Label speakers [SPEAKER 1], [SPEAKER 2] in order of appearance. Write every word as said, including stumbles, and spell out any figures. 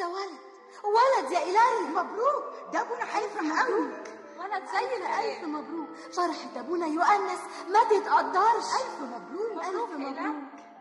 [SPEAKER 1] ده ولد ولد يا إلهي.
[SPEAKER 2] مبروك، ده ابونا هيفرح قوي.
[SPEAKER 1] ولد زي الألف مبروك. فرحة ابونا يؤنس ما تتقدرش.
[SPEAKER 2] ألف مبروك.
[SPEAKER 1] ألف مبروك.